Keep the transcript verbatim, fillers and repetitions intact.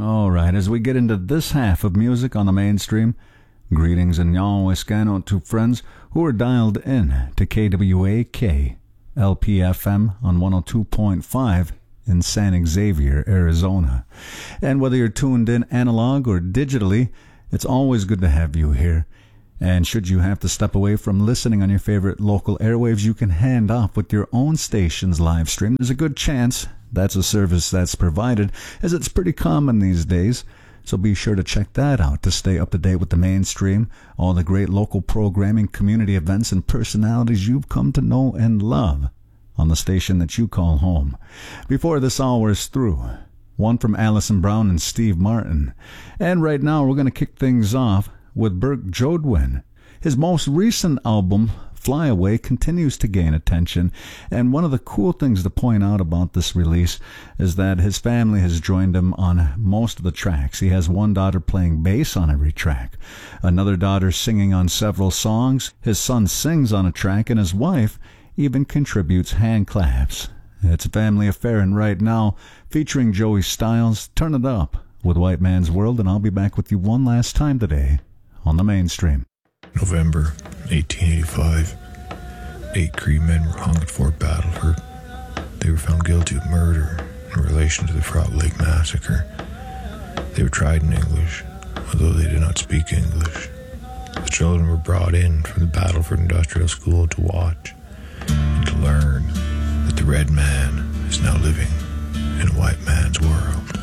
All right, as we get into this half of music on the mainstream, greetings and always scan out to friends who are dialed in to K W A K, L P F M on one oh two point five in San Xavier, Arizona. And whether you're tuned in analog or digitally, it's always good to have you here. And should you have to step away from listening on your favorite local airwaves, you can hand off with your own station's live stream. There's a good chance that's a service that's provided, as it's pretty common these days. So be sure to check that out to stay up to date with the mainstream, all the great local programming, community events, and personalities you've come to know and love on the station that you call home. Before this hour is through, one from Alison Brown and Steve Martin. And right now we're going to kick things off with Burke Jodoin. His most recent album, Fly Away, continues to gain attention, and one of the cool things to point out about this release is that his family has joined him on most of the tracks. He has one daughter playing bass on every track, another daughter singing on several songs, his son sings on a track, and his wife even contributes hand claps. It's a family affair, and right now, featuring Joey Styles, Turn It Up with White Man's World, and I'll be back with you one last time today on the mainstream. November eighteen eighty-five. Eight Cree men were hung at Fort Battleford. They were found guilty of murder in relation to the Frog Lake Massacre. They were tried in English, although they did not speak English. The children were brought in from the Battleford Industrial School to watch and to learn that the red man is now living in a white man's world.